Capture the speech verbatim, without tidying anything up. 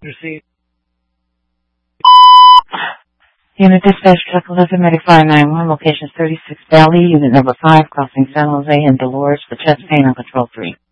Proceed. Unit dispatch truck eleven Medic five nine one, location thirty-six Valley, unit number five, crossing San Jose and Dolores for chest pain on control three.